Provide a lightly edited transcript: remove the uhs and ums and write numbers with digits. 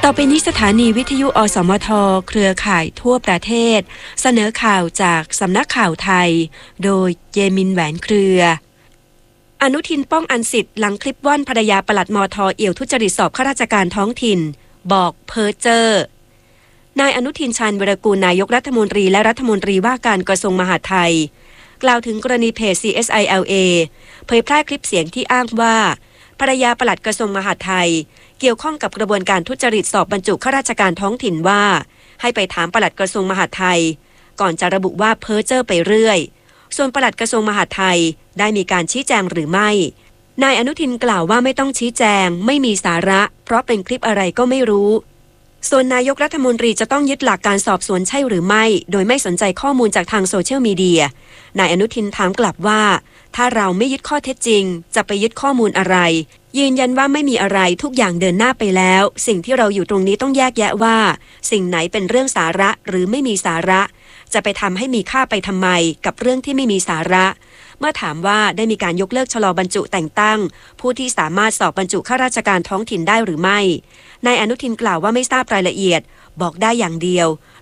ต่อไปนี้สถานีวิทยุอสมทเครือข่ายทั่วประเทศเสนอข่าวจากสำนักข่าวไทยโดยเยมินแหวนเครืออนุทินป้องอันสิทธิ์หลังคลิปว่อนภรรยาปลัดมท.เอี่ยวทุจริตสอบข้าราชการท้องถิ่นบอกเพ้อเจ้อนายอนุทินชาญวิรากูลนายกรัฐมนตรีและรัฐมนตรีว่าการกระทรวงมหาดไทยกล่าวถึงกรณีเพจ CSILA เผยแพร่คลิปเสียงที่อ้างว่าภรรยาปลัดกระทรวงมหาดไทยเกี่ยวข้องกับกระบวนการทุจริตสอบบรรจุข้าราชการท้องถิ่นว่าให้ไปถามปลัดกระทรวงมหาดไทยก่อนจะระบุว่าเพ้อเจ้อไปเรื่อยส่วนปลัดกระทรวงมหาดไทยได้มีการชี้แจงหรือไม่นายอนุทินกล่าวว่าไม่ต้องชี้แจงไม่มีสาระเพราะเป็นคลิปอะไรก็ไม่รู้ส่วนนายกรัฐมนตรีจะต้องยึดหลักการสอบสวนใช่หรือไม่โดยไม่สนใจข้อมูลจากทางโซเชียลมีเดียนายอนุทินถามกลับว่าถ้าเราไม่ยึดข้อเท็จจริงจะไปยึดข้อมูลอะไรยืนยันว่าไม่มีอะไรทุกอย่างเดินหน้าไปแล้วสิ่งที่เราอยู่ตรงนี้ต้องแยกแยะว่าสิ่งไหนเป็นเรื่องสาระหรือไม่มีสาระจะไปทำให้มีค่าไปทำไมกับเรื่องที่ไม่มีสาระเมื่อถามว่าได้มีการยกเลิกชะลอบรรจุแต่งตั้งผู้ที่สามารถสอบบรรจุข้าราชการท้องถิ่นได้หรือไม่นายอนุทินกล่าวว่าไม่ทราบรายละเอียดบอกได้อย่างเดียว